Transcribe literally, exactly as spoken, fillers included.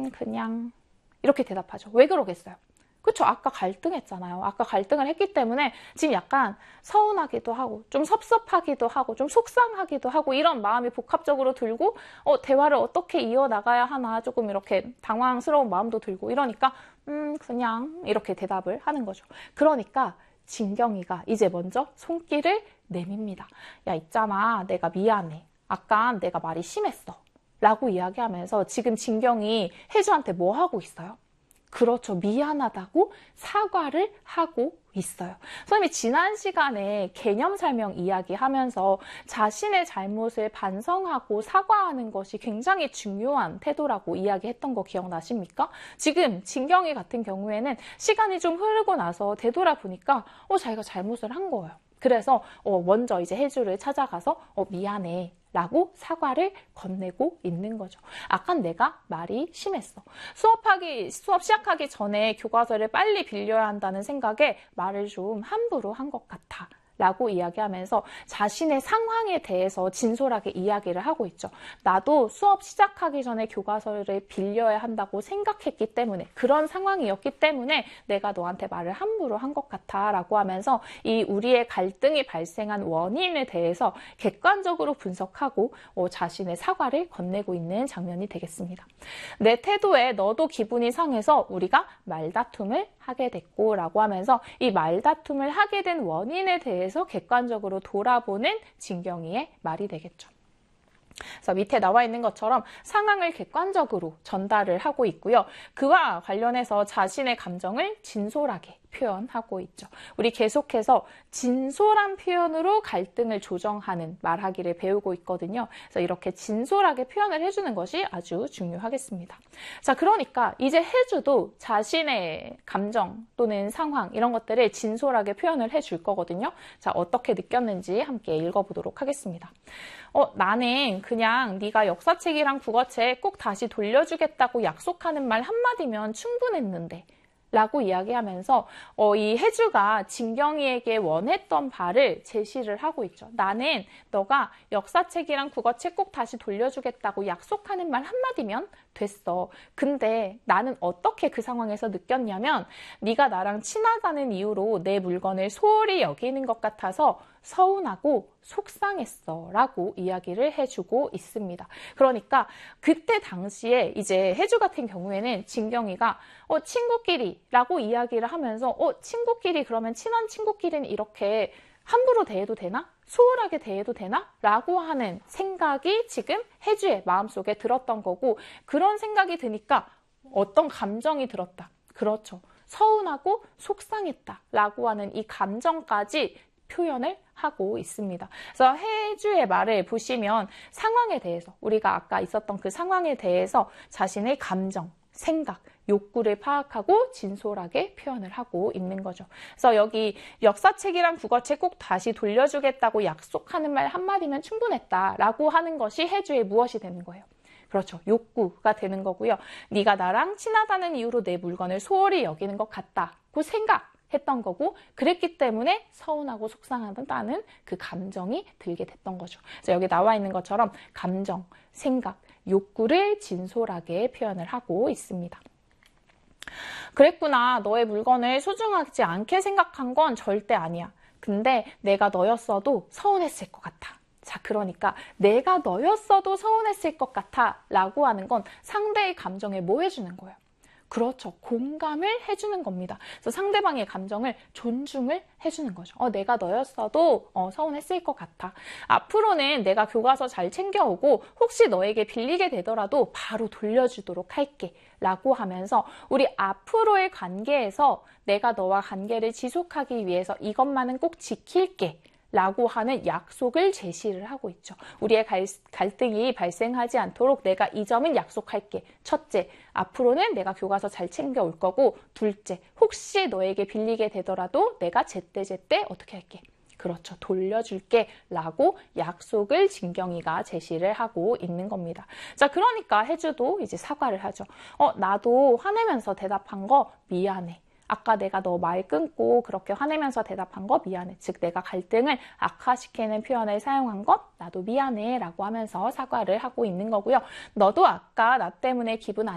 음, 그냥 이렇게 대답하죠. 왜 그러겠어요? 그쵸? 아까 갈등했잖아요. 아까 갈등을 했기 때문에 지금 약간 서운하기도 하고 좀 섭섭하기도 하고 좀 속상하기도 하고 이런 마음이 복합적으로 들고 어, 대화를 어떻게 이어나가야 하나 조금 이렇게 당황스러운 마음도 들고 이러니까 음 그냥 이렇게 대답을 하는 거죠. 그러니까 진경이가 이제 먼저 손길을 내밉니다. 야, 있잖아. 내가 미안해. 아까 내가 말이 심했어. 라고 이야기하면서 지금 진경이 혜주한테 뭐 하고 있어요? 그렇죠. 미안하다고 사과를 하고 있어요. 선생님이 지난 시간에 개념 설명 이야기하면서 자신의 잘못을 반성하고 사과하는 것이 굉장히 중요한 태도라고 이야기했던 거 기억나십니까? 지금 진경이 같은 경우에는 시간이 좀 흐르고 나서 되돌아보니까 어, 자기가 잘못을 한 거예요. 그래서 어, 먼저 이제 혜주를 찾아가서 어, 미안해 라고 사과를 건네고 있는 거죠. 아까 내가 말이 심했어. 수업하기, 수업 시작하기 전에 교과서를 빨리 빌려야 한다는 생각에 말을 좀 함부로 한 것 같아. 라고 이야기하면서 자신의 상황에 대해서 진솔하게 이야기를 하고 있죠. 나도 수업 시작하기 전에 교과서를 빌려야 한다고 생각했기 때문에 그런 상황이었기 때문에 내가 너한테 말을 함부로 한 것 같아 라고 하면서 이 우리의 갈등이 발생한 원인에 대해서 객관적으로 분석하고 어, 자신의 사과를 건네고 있는 장면이 되겠습니다. 내 태도에 너도 기분이 상해서 우리가 말다툼을 하게 됐고 라고 하면서 이 말다툼을 하게 된 원인에 대해서 객관적으로 돌아보는 진경이의 말이 되겠죠. 그래서 밑에 나와 있는 것처럼 상황을 객관적으로 전달을 하고 있고요. 그와 관련해서 자신의 감정을 진솔하게 표현하고 있죠. 우리 계속해서 진솔한 표현으로 갈등을 조정하는 말하기를 배우고 있거든요. 그래서 이렇게 진솔하게 표현을 해주는 것이 아주 중요하겠습니다. 자, 그러니까 이제 혜주도 자신의 감정 또는 상황 이런 것들을 진솔하게 표현을 해줄 거거든요. 자, 어떻게 느꼈는지 함께 읽어보도록 하겠습니다. 어, 나는 그냥 네가 역사책이랑 국어책 꼭 다시 돌려주겠다고 약속하는 말 한마디면 충분했는데 라고 이야기하면서 어, 이 혜주가 진경이에게 원했던 바를 제시를 하고 있죠. 나는 너가 역사책이랑 국어책 꼭 다시 돌려주겠다고 약속하는 말 한마디면 됐어. 근데 나는 어떻게 그 상황에서 느꼈냐면 네가 나랑 친하다는 이유로 내 물건을 소홀히 여기는 것 같아서 서운하고 속상했어 라고 이야기를 해주고 있습니다. 그러니까 그때 당시에 이제 혜주 같은 경우에는 진경이가 어, 친구끼리 라고 이야기를 하면서 어, 친구끼리 그러면 친한 친구끼리는 이렇게 함부로 대해도 되나? 소홀하게 대해도 되나? 라고 하는 생각이 지금 혜주의 마음속에 들었던 거고 그런 생각이 드니까 어떤 감정이 들었다. 그렇죠. 서운하고 속상했다 라고 하는 이 감정까지 표현을 하고 있습니다. 그래서 혜주의 말을 보시면 상황에 대해서 우리가 아까 있었던 그 상황에 대해서 자신의 감정, 생각, 욕구를 파악하고 진솔하게 표현을 하고 있는 거죠. 그래서 여기 역사책이랑 국어책 꼭 다시 돌려주겠다고 약속하는 말 한마디면 충분했다라고 하는 것이 혜주의 무엇이 되는 거예요? 그렇죠. 욕구가 되는 거고요. 네가 나랑 친하다는 이유로 내 물건을 소홀히 여기는 것 같다고 생각했던 거고 그랬기 때문에 서운하고 속상하다는 그 감정이 들게 됐던 거죠. 그래서 여기 나와 있는 것처럼 감정, 생각, 욕구를 진솔하게 표현을 하고 있습니다. 그랬구나. 너의 물건을 소중하지 않게 생각한 건 절대 아니야. 근데 내가 너였어도 서운했을 것 같아. 자, 그러니까 내가 너였어도 서운했을 것 같아 라고 하는 건 상대의 감정에 뭐 해주는 거예요? 그렇죠. 공감을 해주는 겁니다. 그래서 상대방의 감정을 존중을 해주는 거죠. 어, 내가 너였어도 어, 서운했을 것 같아. 앞으로는 내가 교과서 잘 챙겨오고 혹시 너에게 빌리게 되더라도 바로 돌려주도록 할게. 라고 하면서 우리 앞으로의 관계에서 내가 너와 관계를 지속하기 위해서 이것만은 꼭 지킬게. 라고 하는 약속을 제시를 하고 있죠. 우리의 갈, 갈등이 발생하지 않도록 내가 이 점은 약속할게. 첫째, 앞으로는 내가 교과서 잘 챙겨올 거고 둘째, 혹시 너에게 빌리게 되더라도 내가 제때제때 어떻게 할게. 그렇죠. 돌려줄게 라고 약속을 진경이가 제시를 하고 있는 겁니다. 자, 그러니까 혜주도 이제 사과를 하죠. 어, 나도 화내면서 대답한 거 미안해. 아까 내가 너 말 끊고 그렇게 화내면서 대답한 거 미안해. 즉 내가 갈등을 악화시키는 표현을 사용한 것 나도 미안해 라고 하면서 사과를 하고 있는 거고요. 너도 아까 나 때문에 기분 안